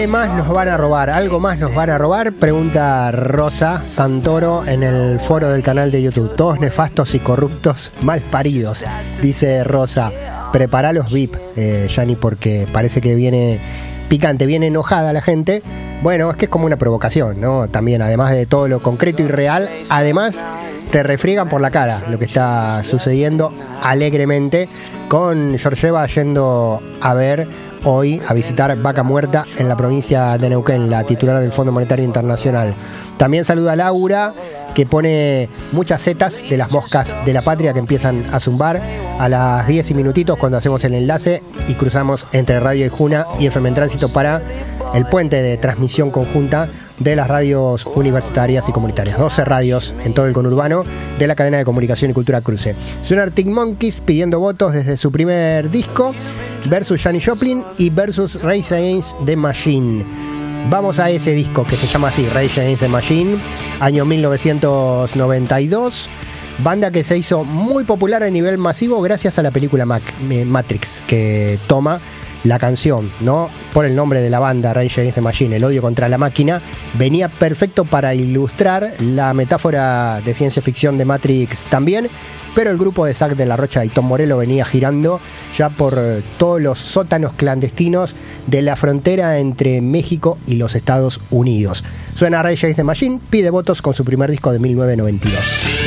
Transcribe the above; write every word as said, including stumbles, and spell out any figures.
¿qué más nos van a robar? ¿Algo más nos van a robar? Pregunta Rosa Santoro en el foro del canal de YouTube. Todos nefastos y corruptos, mal paridos, dice Rosa. Prepara los V I P, eh, Yanni, porque parece que viene picante, viene enojada la gente. Bueno, es que es como una provocación, ¿no? También, además de todo lo concreto y real, además te refriegan por la cara lo que está sucediendo alegremente con Georgieva yendo a ver hoy, a visitar Vaca Muerta en la provincia de Neuquén, la titular del Fondo Monetario Internacional. También saluda a Laura, que pone muchas setas de las moscas de la patria que empiezan a zumbar a las diez y minutitos cuando hacemos el enlace y cruzamos entre Radio Ijuna y F M en Tránsito para el puente de transmisión conjunta de las radios universitarias y comunitarias. doce radios en todo el conurbano de la cadena de comunicación y cultura Cruce. Suena Arctic Monkeys pidiendo votos desde su primer disco versus Janis Joplin y versus Rage Against the Machine. Vamos a ese disco que se llama así, Rage Against the Machine, año mil novecientos noventa y dos. Banda que se hizo muy popular a nivel masivo gracias a la película Mac, Matrix, que toma la canción, ¿no? Por el nombre de la banda, Rage Against the Machine, el odio contra la máquina, venía perfecto para ilustrar la metáfora de ciencia ficción de Matrix también, pero el grupo de Zack de la Rocha y Tom Morello venía girando ya por todos los sótanos clandestinos de la frontera entre México y los Estados Unidos. Suena Rage Against the Machine, pide votos con su primer disco de mil novecientos noventa y dos.